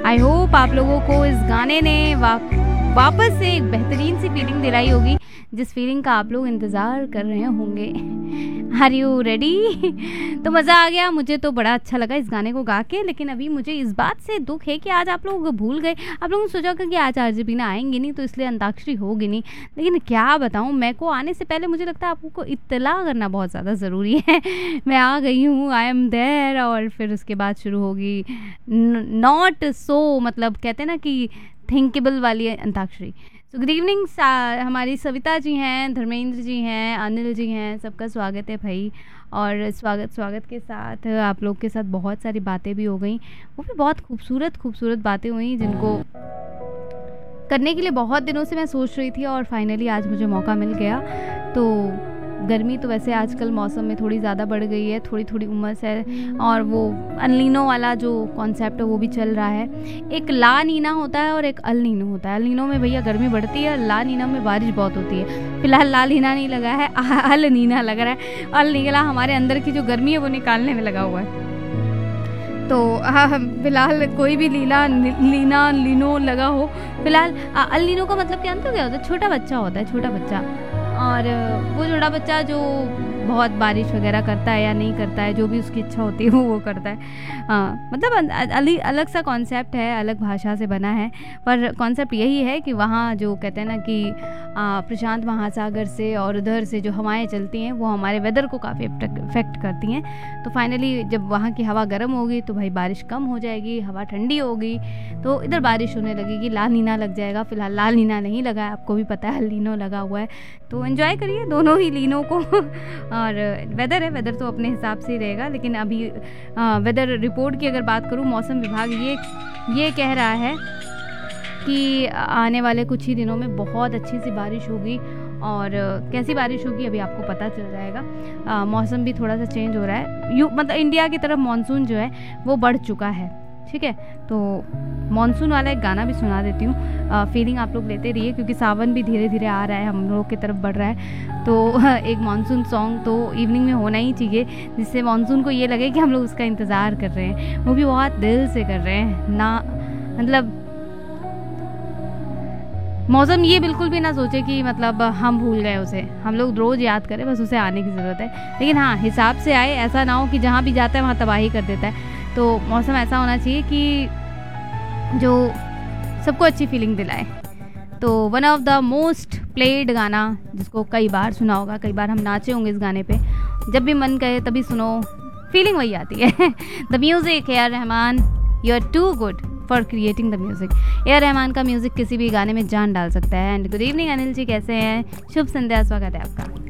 I hope आप लोगों को इस गाने ने वापस से एक बेहतरीन सी फीलिंग दिलाई होगी, जिस फीलिंग का आप लोग इंतज़ार कर रहे होंगे। Are you ready? तो मज़ा आ गया, मुझे तो बड़ा अच्छा लगा इस गाने को गा के। लेकिन अभी मुझे इस बात से दुख है कि आज आप लोग भूल गए। आप लोगों ने सोचा कि आज आरजेबी ना आएंगे नहीं, तो इसलिए अंताक्षरी होगी नहीं। लेकिन क्या बताऊँ, मैं को आने से पहले मुझे लगता है आपको इत्तला करना बहुत ज़्यादा ज़रूरी है। मैं आ गई हूँ, आई एम देयर, और फिर उसके बाद शुरू होगी नॉट सो, मतलब कहते हैं ना कि थिंकेबल वाली अंताक्षरी। तो गुड इवनिंग, हमारी सविता जी हैं, धर्मेंद्र जी हैं, अनिल जी हैं, सबका स्वागत है भाई। और स्वागत के साथ आप लोग के साथ बहुत सारी बातें भी हो गई, वो भी बहुत खूबसूरत बातें हुई जिनको करने के लिए बहुत दिनों से मैं सोच रही थी और फाइनली आज मुझे मौका मिल गया। तो गर्मी तो वैसे आजकल मौसम में थोड़ी ज़्यादा बढ़ गई है, थोड़ी उमस है, और वो अल-नीनो वाला जो कॉन्सेप्ट है वो भी चल रहा है। एक ला नीना होता है और एक अल नीनो होता है। अल नीनो में भैया गर्मी बढ़ती है, ला नीना में बारिश बहुत होती है। फिलहाल ला नीना नहीं लगा है, अल नीना लग रहा है। अल नीला हमारे अंदर की जो गर्मी है वो निकालने में लगा हुआ है। तो फिलहाल कोई भी लीना लीनो लगा हो, फिलहाल अल नीनो का मतलब क्या होता है? छोटा बच्चा होता है, छोटा बच्चा। और वो छोटा बच्चा जो बहुत बारिश वगैरह करता है या नहीं करता है, जो भी उसकी इच्छा होती है वो करता है। मतलब अलग सा कॉन्सेप्ट है, अलग भाषा से बना है, पर कॉन्सेप्ट यही है कि वहाँ जो कहते हैं ना कि प्रशांत महासागर से और उधर से जो हवाएं चलती हैं वो हमारे वेदर को काफ़ी इफेक्ट करती हैं। तो फाइनली जब वहाँ की हवा गर्म होगी तो भाई बारिश कम हो जाएगी, हवा ठंडी होगी तो इधर बारिश होने लगेगी, लाल नीना लग जाएगा। फिलहाल लाल नीना नहीं लगा है, आपको भी पता है, लीनो लगा हुआ है। तो एंजॉय करिए दोनों ही लीनों को। और वेदर है, वेदर तो अपने हिसाब से ही रहेगा। लेकिन अभी वेदर रिपोर्ट की अगर बात करूँ, मौसम विभाग ये कह रहा है कि आने वाले कुछ ही दिनों में बहुत अच्छी सी बारिश होगी। और कैसी बारिश होगी अभी आपको पता चल जाएगा। मौसम भी थोड़ा सा चेंज हो रहा है, मतलब इंडिया की तरफ मानसून जो है वो बढ़ चुका है, ठीक है। तो मानसून वाला एक गाना भी सुना देती हूँ, फीलिंग आप लोग लेते रहिए, क्योंकि सावन भी धीरे धीरे आ रहा है, हम लोग की तरफ बढ़ रहा है। तो एक मानसून सॉन्ग तो इवनिंग में होना ही चाहिए, जिससे मानसून को ये लगे कि हम लोग उसका इंतज़ार कर रहे हैं, वो भी बहुत दिल से कर रहे हैं ना। मतलब मौसम ये बिल्कुल भी ना सोचे कि मतलब हम भूल गए उसे, हम लोग रोज़ याद करें, बस उसे आने की ज़रूरत है। लेकिन हाँ, हिसाब से आए, ऐसा ना हो कि जहाँ भी जाता है वहाँ तबाही कर देता है। तो मौसम ऐसा होना चाहिए कि जो सबको अच्छी फीलिंग दिलाए। तो one of the most played गाना, जिसको कई बार सुना होगा, कई बार हम नाचे होंगे इस गाने पे, जब भी मन करे तभी सुनो, फीलिंग वही आती है। The music, A R Rahman, you are to good for creating the music. A R Rahman का म्यूज़िक किसी भी गाने में जान डाल सकता है। And good evening Anil ji, कैसे हैं? शुभ संध्या, स्वागत है आपका।